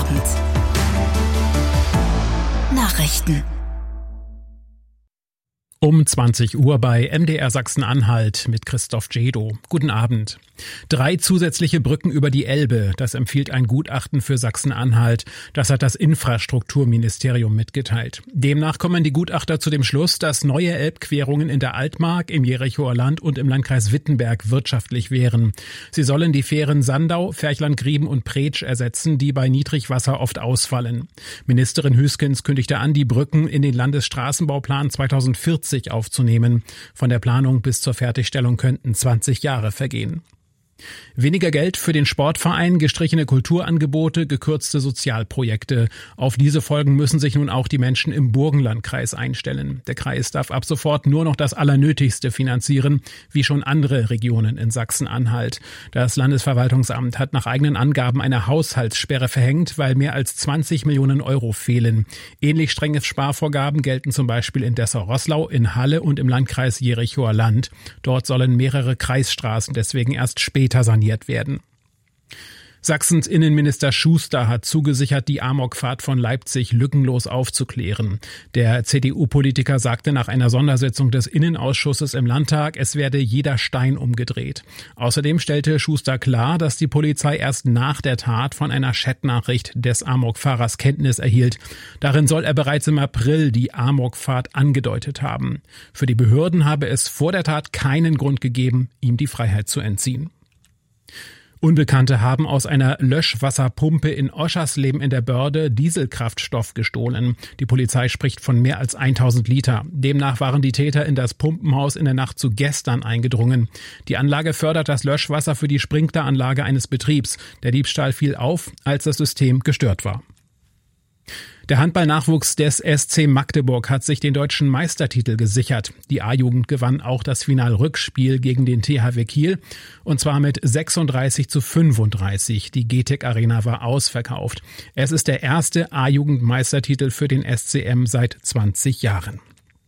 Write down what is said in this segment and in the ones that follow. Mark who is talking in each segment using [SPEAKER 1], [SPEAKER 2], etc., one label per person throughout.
[SPEAKER 1] Abend. Nachrichten.
[SPEAKER 2] Um 20 Uhr bei MDR Sachsen-Anhalt mit Christoph Djedo. Guten Abend. 3 zusätzliche Brücken über die Elbe, das empfiehlt ein Gutachten für Sachsen-Anhalt. Das hat das Infrastrukturministerium mitgeteilt. Demnach kommen die Gutachter zu dem Schluss, dass neue Elbquerungen in der Altmark, im Jerichoer Land und im Landkreis Wittenberg wirtschaftlich wären. Sie sollen die Fähren Sandau, Ferchland-Grieben und Pretsch ersetzen, die bei Niedrigwasser oft ausfallen. Ministerin Hüskens kündigte an, die Brücken in den Landesstraßenbauplan 2040 aufzunehmen. Von der Planung bis zur Fertigstellung könnten 20 Jahre vergehen. Weniger Geld für den Sportverein, gestrichene Kulturangebote, gekürzte Sozialprojekte. Auf diese Folgen müssen sich nun auch die Menschen im Burgenlandkreis einstellen. Der Kreis darf ab sofort nur noch das Allernötigste finanzieren, wie schon andere Regionen in Sachsen-Anhalt. Das Landesverwaltungsamt hat nach eigenen Angaben eine Haushaltssperre verhängt, weil mehr als 20 Millionen Euro fehlen. Ähnlich strenge Sparvorgaben gelten zum Beispiel in Dessau-Roßlau, in Halle und im Landkreis Jerichoer Land. Dort sollen mehrere Kreisstraßen deswegen erst später saniert werden. Sachsens Innenminister Schuster hat zugesichert, die Amokfahrt von Leipzig lückenlos aufzuklären. Der CDU-Politiker sagte nach einer Sondersitzung des Innenausschusses im Landtag, es werde jeder Stein umgedreht. Außerdem stellte Schuster klar, dass die Polizei erst nach der Tat von einer Chatnachricht des Amokfahrers Kenntnis erhielt. Darin soll er bereits im April die Amokfahrt angedeutet haben. Für die Behörden habe es vor der Tat keinen Grund gegeben, ihm die Freiheit zu entziehen. Unbekannte haben aus einer Löschwasserpumpe in Oschersleben in der Börde Dieselkraftstoff gestohlen. Die Polizei spricht von mehr als 1000 Liter. Demnach waren die Täter in das Pumpenhaus in der Nacht zu gestern eingedrungen. Die Anlage fördert das Löschwasser für die Sprinkleranlage eines Betriebs. Der Diebstahl fiel auf, als das System gestört war. Der Handballnachwuchs des SC Magdeburg hat sich den deutschen Meistertitel gesichert. Die A-Jugend gewann auch das Finalrückspiel gegen den THW Kiel, und zwar mit 36:35. Die GTEC Arena war ausverkauft. Es ist der erste A-Jugend-Meistertitel für den SCM seit 20 Jahren.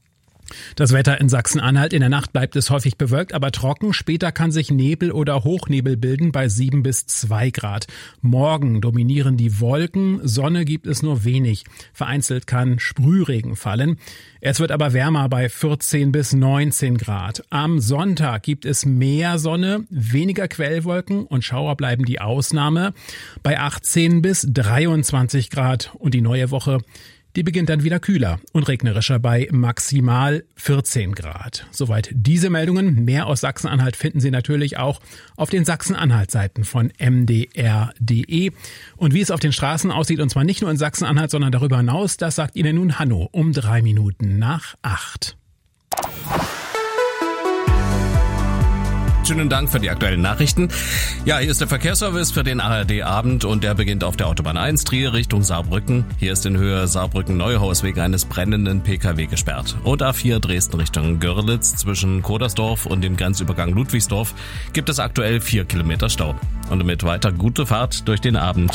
[SPEAKER 2] Das Wetter in Sachsen-Anhalt: in der Nacht bleibt es häufig bewölkt, aber trocken. Später kann sich Nebel oder Hochnebel bilden bei 7 bis 2 Grad. Morgen dominieren die Wolken, Sonne gibt es nur wenig. Vereinzelt kann Sprühregen fallen. Es wird aber wärmer bei 14 bis 19 Grad. Am Sonntag gibt es mehr Sonne, weniger Quellwolken und Schauer bleiben die Ausnahme bei 18 bis 23 Grad. Und die neue Woche, die beginnt dann wieder kühler und regnerischer bei maximal 14 Grad. Soweit diese Meldungen. Mehr aus Sachsen-Anhalt finden Sie natürlich auch auf den Sachsen-Anhalt-Seiten von mdr.de. Und wie es auf den Straßen aussieht, und zwar nicht nur in Sachsen-Anhalt, sondern darüber hinaus, das sagt Ihnen nun Hanno um 3 Minuten nach 8.
[SPEAKER 3] Schönen Dank für die aktuellen Nachrichten. Ja, hier ist der Verkehrsservice für den ARD-Abend und der beginnt auf der Autobahn 1 Trier Richtung Saarbrücken. Hier ist in Höhe Saarbrücken-Neuhaus wegen eines brennenden PKW gesperrt. Und A4 Dresden Richtung Görlitz zwischen Kodersdorf und dem Grenzübergang Ludwigsdorf gibt es aktuell 4 Kilometer Stau. Und damit weiter gute Fahrt durch den Abend.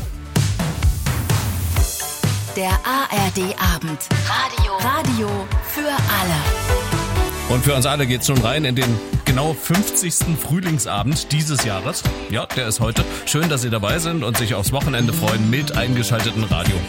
[SPEAKER 1] Der ARD-Abend. Radio für alle.
[SPEAKER 3] Und für uns alle geht's nun rein in den genau 50. Frühlingsabend dieses Jahres. Ja, der ist heute. Schön, dass Sie dabei sind und sich aufs Wochenende freuen mit eingeschaltetem Radio.